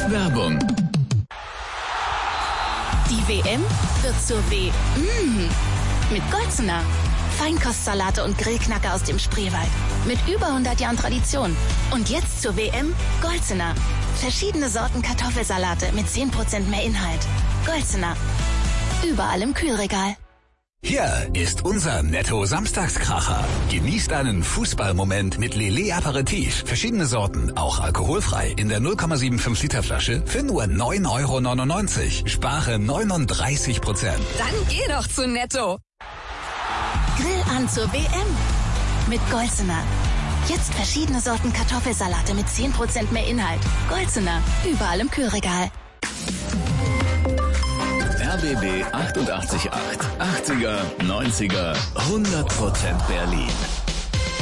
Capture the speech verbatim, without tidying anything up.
Werbung. Die W M wird zur W. Mmh. Mit Golzener. Feinkostsalate und Grillknacker aus dem Spreewald. Mit über hundert Jahren Tradition. Und jetzt zur W M Golzener. Verschiedene Sorten Kartoffelsalate mit zehn Prozent mehr Inhalt. Golzener. Überall im Kühlregal. Hier ist unser Netto-Samstagskracher. Genießt einen Fußballmoment mit Lele Aperitif. Verschiedene Sorten, auch alkoholfrei. In der null Komma fünfundsiebzig Liter Flasche für nur neun Euro neunundneunzig. Spare neununddreißig Prozent. Dann geh doch zu Netto. Grill an zur W M. Mit Golzener. Jetzt verschiedene Sorten Kartoffelsalate mit zehn Prozent mehr Inhalt. Golzener. Überall im Kühlregal. R B B achtundachtzig Komma acht. achtziger, neunziger, hundert Prozent Berlin.